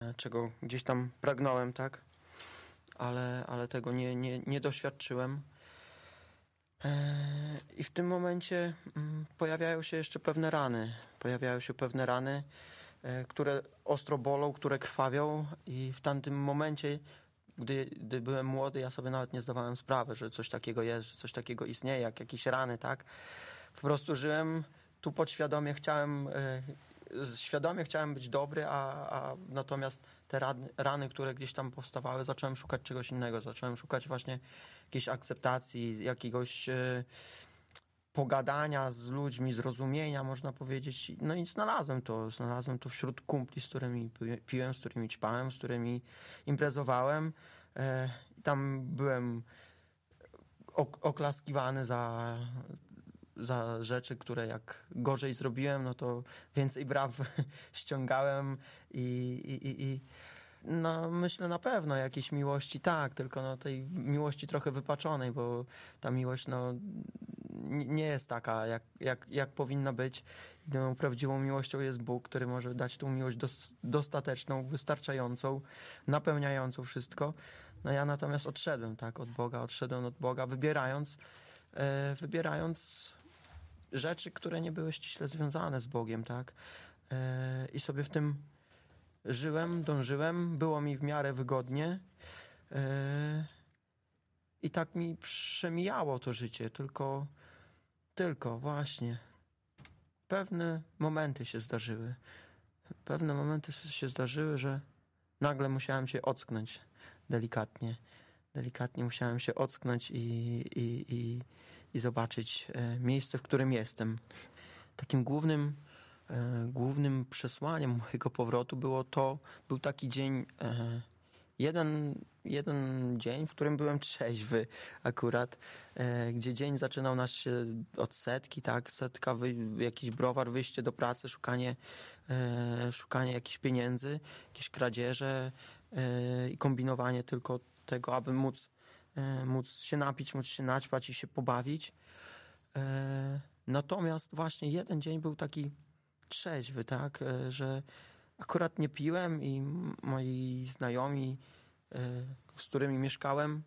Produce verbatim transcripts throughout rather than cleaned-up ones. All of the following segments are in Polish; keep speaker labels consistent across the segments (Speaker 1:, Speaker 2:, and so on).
Speaker 1: czego gdzieś tam pragnąłem, tak? Ale, ale tego nie, nie, nie doświadczyłem. I w tym momencie pojawiają się jeszcze pewne rany. Pojawiają się pewne rany, które ostro bolą, które krwawią i w tamtym momencie, gdy, gdy byłem młody, ja sobie nawet nie zdawałem sprawy, że coś takiego jest, że coś takiego istnieje, jak jakieś rany, tak? Po prostu żyłem tu podświadomie, chciałem, świadomie chciałem być dobry, a, a natomiast te rany, rany, które gdzieś tam powstawały, zacząłem szukać czegoś innego, zacząłem szukać właśnie jakiejś akceptacji, jakiegoś pogadania z ludźmi, zrozumienia, można powiedzieć. No i znalazłem to. Znalazłem to wśród kumpli, z którymi piłem, z którymi ćpałem, z którymi imprezowałem. Tam byłem oklaskiwany za, za rzeczy, które jak gorzej zrobiłem, no to więcej braw ściągałem i, i, i, i no myślę na pewno jakiejś miłości, tak, tylko no tej miłości trochę wypaczonej, bo ta miłość no nie jest taka, jak, jak, jak powinna być. No, prawdziwą miłością jest Bóg, który może dać tą miłość dos, dostateczną, wystarczającą, napełniającą wszystko. No ja natomiast odszedłem, tak, od Boga, odszedłem od Boga, wybierając, e, wybierając rzeczy, które nie były ściśle związane z Bogiem, tak. E, I sobie w tym żyłem, dążyłem, było mi w miarę wygodnie. E, I tak mi przemijało to życie, tylko, tylko właśnie pewne momenty się zdarzyły. Pewne momenty się zdarzyły, że nagle musiałem się ocknąć delikatnie. Delikatnie musiałem się ocknąć i, i, i, i zobaczyć miejsce, w którym jestem. Takim głównym, głównym przesłaniem mojego powrotu było to, był taki dzień, Jeden, jeden dzień, w którym byłem trzeźwy akurat, e, gdzie dzień zaczynał nas się od setki, tak, setka, wy, jakiś browar, wyjście do pracy, szukanie, e, szukanie jakichś pieniędzy, jakieś kradzieże e, i kombinowanie tylko tego, aby móc, e, móc się napić, móc się naćpać i się pobawić. E, natomiast właśnie jeden dzień był taki trzeźwy, tak, e, że akurat nie piłem i moi znajomi, z którymi mieszkałem,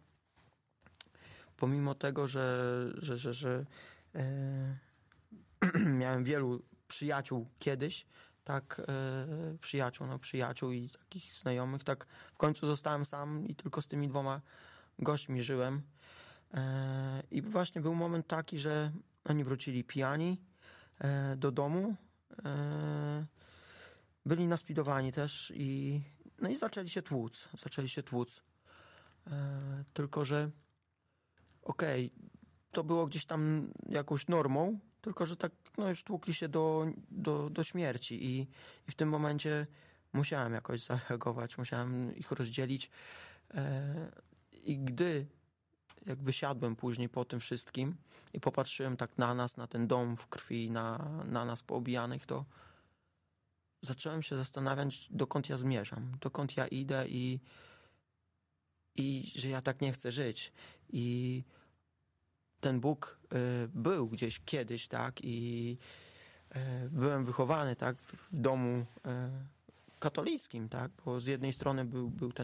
Speaker 1: pomimo tego, że, że, że, że e, miałem wielu przyjaciół kiedyś, tak, e, przyjaciół, no przyjaciół i takich znajomych, tak w końcu zostałem sam i tylko z tymi dwoma gośćmi żyłem. E, I właśnie był moment taki, że oni wrócili pijani e, do domu, e, byli naspidowani też i no i zaczęli się tłuc. Zaczęli się tłuc. E, tylko, że okej, okay, to było gdzieś tam jakąś normą, tylko, że tak no już tłukli się do, do, do śmierci i, i w tym momencie musiałem jakoś zareagować, musiałem ich rozdzielić. E, I gdy jakby siadłem później po tym wszystkim i popatrzyłem tak na nas, na ten dom w krwi, na, na nas poobijanych, to zacząłem się zastanawiać, dokąd ja zmierzam, dokąd ja idę i, i że ja tak nie chcę żyć. I ten Bóg y, był gdzieś kiedyś, tak, i y, byłem wychowany, tak, w, w domu y, katolickim, tak, bo z jednej strony był, był ten